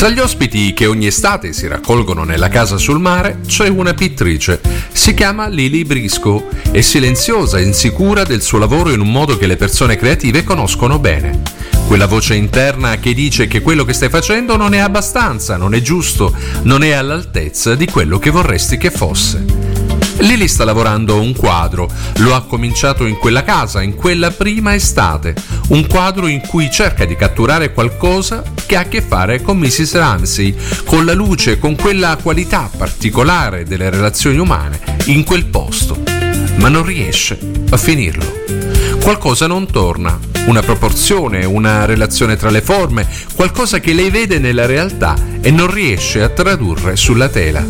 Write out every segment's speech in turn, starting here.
Tra gli ospiti che ogni estate si raccolgono nella casa sul mare c'è una pittrice. Si chiama Lili Briscoe. È silenziosa e insicura del suo lavoro in un modo che le persone creative conoscono bene. Quella voce interna che dice che quello che stai facendo non è abbastanza, non è giusto, non è all'altezza di quello che vorresti che fosse. Lili sta lavorando un quadro, lo ha cominciato in quella casa, in quella prima estate, un quadro in cui cerca di catturare qualcosa che ha a che fare con Mrs. Ramsey, con la luce, con quella qualità particolare delle relazioni umane in quel posto, ma non riesce a finirlo. Qualcosa non torna, una proporzione, una relazione tra le forme, qualcosa che lei vede nella realtà e non riesce a tradurre sulla tela.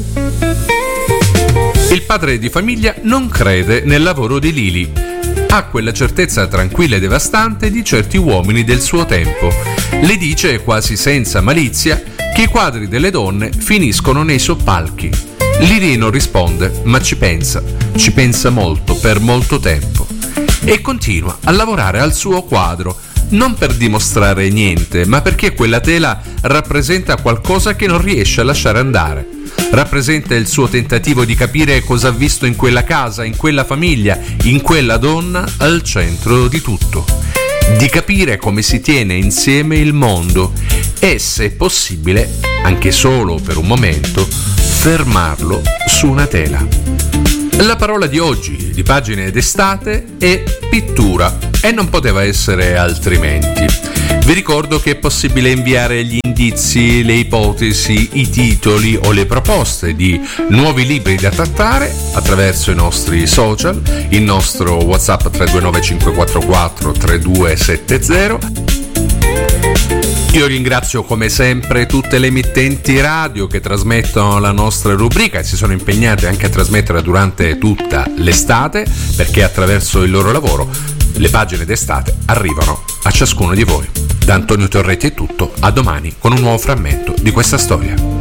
Il padre di famiglia non crede nel lavoro di Lili. Ha quella certezza tranquilla e devastante di certi uomini del suo tempo. Le dice quasi senza malizia che i quadri delle donne finiscono nei soppalchi. Lili non risponde, ma ci pensa molto, per molto tempo. E continua a lavorare al suo quadro, non per dimostrare niente, ma perché quella tela rappresenta qualcosa che non riesce a lasciare andare. Rappresenta il suo tentativo di capire cosa ha visto in quella casa, in quella famiglia, in quella donna al centro di tutto. Di capire come si tiene insieme il mondo e, se possibile, anche solo per un momento, fermarlo su una tela. La parola di oggi, di Pagine d'estate, è pittura e non poteva essere altrimenti. Vi ricordo che è possibile inviare gli indizi, le ipotesi, i titoli o le proposte di nuovi libri da trattare attraverso i nostri social, il nostro WhatsApp 329 544 3270. Io ringrazio come sempre tutte le emittenti radio che trasmettono la nostra rubrica e si sono impegnate anche a trasmetterla durante tutta l'estate, perché attraverso il loro lavoro le pagine d'estate arrivano a ciascuno di voi. Da Antonio Torretti è tutto, a domani con un nuovo frammento di questa storia.